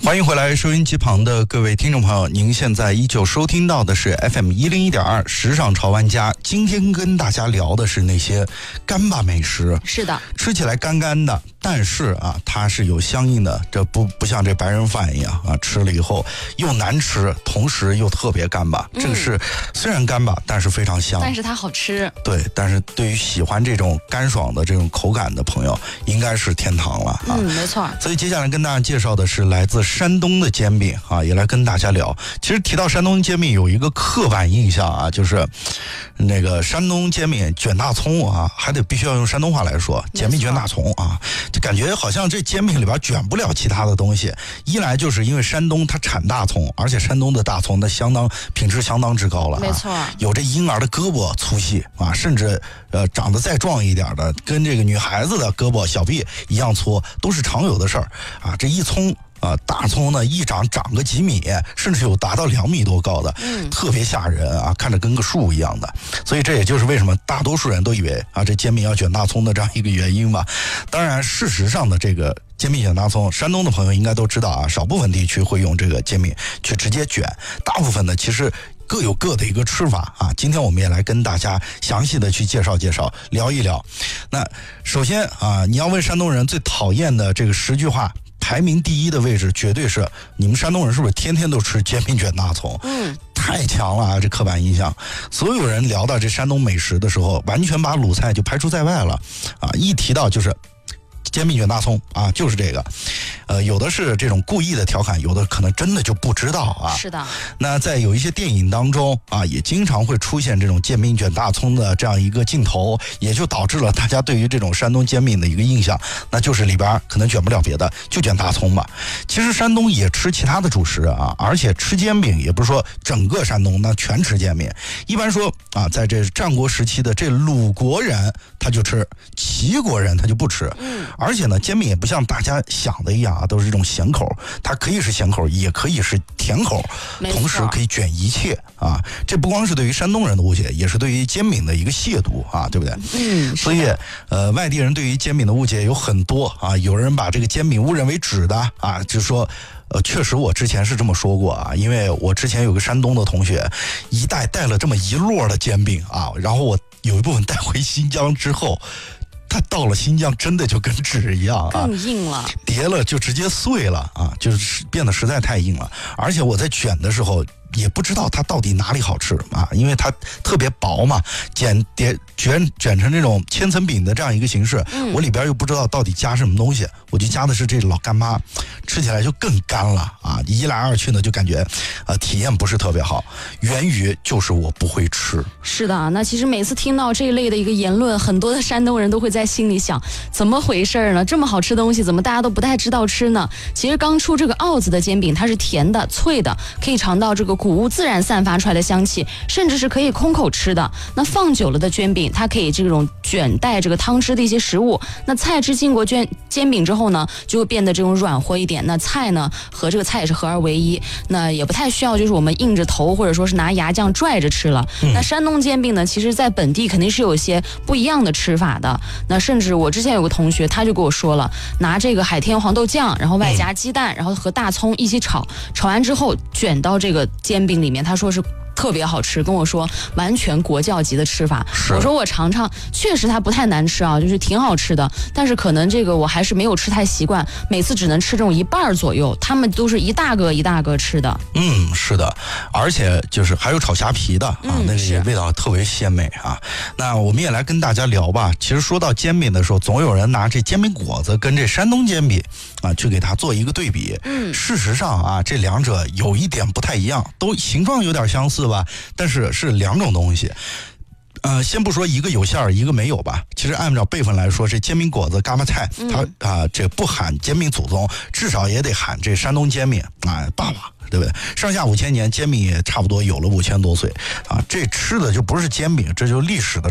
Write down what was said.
欢迎回来，收音机旁的各位听众朋友，您现在依旧收听到的是 FM101.2时尚潮玩家。今天跟大家聊的是那些干巴美食。 是的， 吃起来干干的，但是啊，它是有相应的，这不像这白人饭一样啊，吃了以后又难吃，同时又特别干巴。这个是虽然干巴，但是非常香， 但是它好吃。 对，但是对于喜欢这种干爽的这种口感的朋友，应该是天堂了啊。 没错。 所以接下来跟大家介绍的是来自山东的煎饼啊，也来跟大家聊。其实提到山东煎饼，有一个刻板印象啊，就是那个山东煎饼卷大葱啊，还得必须要用山东话来说，煎饼卷大葱啊，就感觉好像这煎饼里边卷不了其他的东西。一来就是因为山东它产大葱，而且山东的大葱那品质相当之高了啊， 没错， 有这婴儿的胳膊粗细啊，甚至长得再壮一点的，跟这个女孩子的胳膊小臂一样粗，都是常有的事儿啊。这一葱大葱呢，一长个几米，甚至有达到2米多高的，特别吓人啊，看着跟个树一样的。所以这也就是为什么大多数人都以为啊，这煎饼要卷大葱的这样一个原因吧。当然，事实上的这个煎饼卷大葱，山东的朋友应该都知道啊，少部分地区会用这个煎饼去直接卷，大部分呢其实各有各的一个吃法啊。今天我们也来跟大家详细的去介绍聊一聊。那首先啊，你要问山东人最讨厌的这个10句话，排名第一的位置绝对是你们山东人是不是天天都吃煎饼卷大葱？太强了啊！这刻板印象，所有人聊到这山东美食的时候，完全把鲁菜就排除在外了啊！一提到就是煎饼卷大葱啊，就是这个。有的是这种故意的调侃，有的可能真的就不知道啊。 是的。 那在有一些电影当中啊，也经常会出现这种煎饼卷大葱的这样一个镜头，也就导致了大家对于这种山东煎饼的一个印象，那就是里边可能卷不了别的，就卷大葱吧。其实山东也吃其他的主食啊，而且吃煎饼也不是说整个山东那全吃煎饼。一般说啊，在这战国时期的这鲁国人他就吃，齐国人他就不吃。而且呢，煎饼也不像大家想的一样啊，都是这种咸口，它可以是咸口，也可以是甜口，同时可以卷一切啊。这不光是对于山东人的误解，也是对于煎饼的一个亵渎啊，对不对？所以外地人对于煎饼的误解有很多啊，有人把这个煎饼误认为纸的啊，就是说确实我之前是这么说过啊，因为我之前有个山东的同学，带了这么一摞的煎饼啊，然后我有一部分带回新疆之后，它到了新疆真的就跟纸一样啊， 更硬了， 叠了就直接碎了啊，就是变得实在太硬了。而且我在卷的时候也不知道它到底哪里好吃啊，因为它特别薄嘛，卷成这种千层饼的这样一个形式，我里边又不知道到底加什么东西，我就加的是这老干妈，吃起来就更干了啊！一来二去呢，就感觉体验不是特别好。源于就是我不会吃。 是的，那其实每次听到这一类的一个言论，很多的山东人都会在心里想，怎么回事呢？这么好吃东西，怎么大家都不太知道吃呢？其实刚出这个奥子的煎饼，它是甜的、脆的，可以尝到这个谷物自然散发出来的香气，甚至是可以空口吃的。那放久了的煎饼，它可以这种卷带这个汤汁的一些食物。那菜汁经过煎饼之后呢，就会变得这种软和一点。那菜呢和这个菜也是合二为一，那也不太需要就是我们硬着头或者说是拿牙酱拽着吃了。那山东煎饼呢，其实在本地肯定是有一些不一样的吃法的。那甚至我之前有个同学，他就跟我说了，拿这个海天黄豆酱，然后外加鸡蛋，然后和大葱一起炒完之后卷到这个煎饼里面，他说是特别好吃，跟我说完全国教级的吃法。我说我尝尝，确实它不太难吃啊，就是挺好吃的，但是可能这个我还是没有吃太习惯，每次只能吃这种一半左右，他们都是一大个一大个吃的。 是的，而且就是还有炒虾皮的啊，那个味道特别鲜美啊。那我们也来跟大家聊吧。其实说到煎饼的时候，总有人拿这煎饼果子跟这山东煎饼啊去给它做一个对比。事实上啊，这两者有一点不太一样，都形状有点相似吧，但是是两种东西。先不说一个有馅儿，一个没有吧。其实按照辈分来说，这煎饼果子、嘎巴菜，它这不喊煎饼祖宗，至少也得喊这山东煎饼啊，爸爸，对不对？上下5000年，煎饼也差不多有了5000多岁啊。这吃的就不是煎饼，这就是历史的